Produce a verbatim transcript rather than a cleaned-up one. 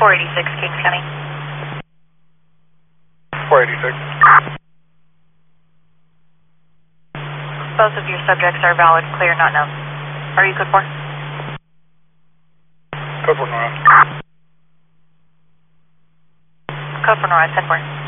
four eighty-six, Kings County. four eighty-six. Both of your subjects are valid, clear, not known. Are you code four? Code four, Nora. Code four, Nora, ten four.